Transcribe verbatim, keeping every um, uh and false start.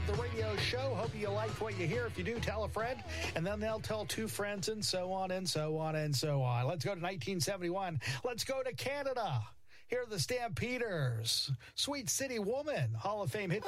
of the radio show. Hope you liked what you hear. If you do, tell a friend, and then they'll tell two friends, and so on and so on and so on. Let's go to nineteen seventy-one. Let's go to Canada. Here are the Stampeders. Sweet City Woman, Hall of Fame hit.